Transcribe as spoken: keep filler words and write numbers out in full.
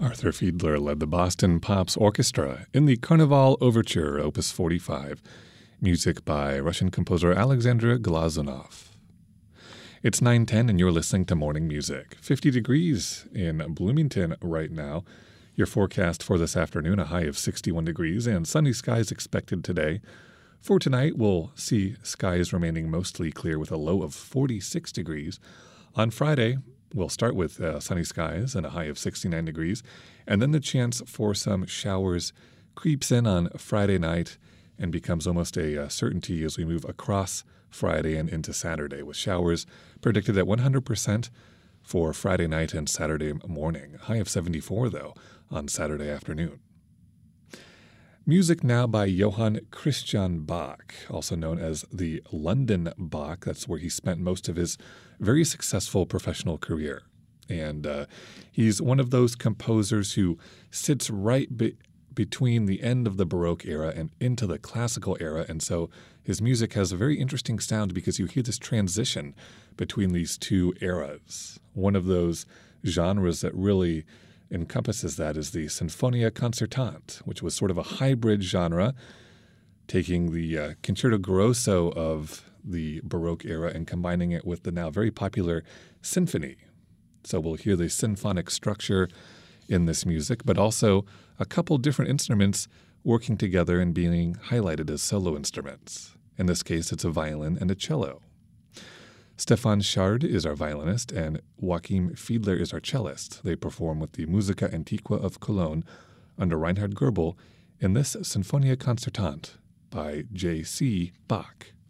Arthur Fiedler led the Boston Pops Orchestra in the Carnival Overture, Opus forty-five, music by Russian composer Alexander Glazunov. It's nine ten and you're listening to Morning Music. fifty degrees in Bloomington right now. Your forecast for this afternoon, a high of sixty-one degrees and sunny skies expected today. For tonight, we'll see skies remaining mostly clear with a low of forty-six degrees. On Friday, we'll start with uh, sunny skies and a high of sixty-nine degrees, and then the chance for some showers creeps in on Friday night and becomes almost a uh, certainty as we move across Friday and into Saturday, with showers predicted at one hundred percent for Friday night and Saturday morning. A high of seventy-four, though, on Saturday afternoon. Music now by Johann Christian Bach, also known as the London Bach. That's where he spent most of his very successful professional career. And uh, he's one of those composers who sits right be- between the end of the Baroque era and into the classical era. And so his music has a very interesting sound because you hear this transition between these two eras. One of those genres that really encompasses that is the Sinfonia Concertante, which was sort of a hybrid genre, taking the uh, Concerto Grosso of the Baroque era and combining it with the now very popular symphony. So we'll hear the symphonic structure in this music, but also a couple different instruments working together and being highlighted as solo instruments. In this case, it's a violin and a cello. Stefan Schard is our violinist, and Joachim Fiedler is our cellist. They perform with the Musica Antiqua of Cologne under Reinhard Goebel in this Sinfonia Concertante by J C Bach.